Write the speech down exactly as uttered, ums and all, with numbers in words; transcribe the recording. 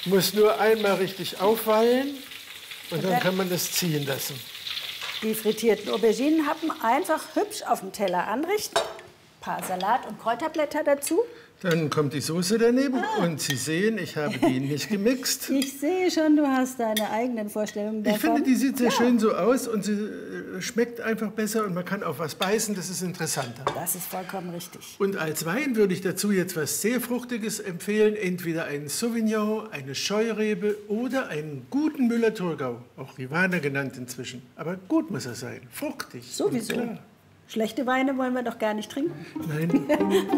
Muss nur einmal richtig aufwallen und dann kann man das ziehen lassen. Die frittierten Auberginenhappen einfach hübsch auf dem Teller anrichten. Ein paar Salat- und Kräuterblätter dazu. Dann kommt die Soße daneben ah. und Sie sehen, ich habe die nicht gemixt. Ich sehe schon, du hast deine eigenen Vorstellungen davon. Ich finde, die sieht sehr ja. schön so aus und sie schmeckt einfach besser und man kann auch was beißen, das ist interessanter. Das ist vollkommen richtig. Und als Wein würde ich dazu jetzt was sehr Fruchtiges empfehlen, entweder einen Sauvignon, eine Scheurebe oder einen guten Müller-Thurgau, auch Rivaner genannt inzwischen. Aber gut muss er sein, fruchtig. Sowieso. Schlechte Weine wollen wir doch gar nicht trinken. Nein.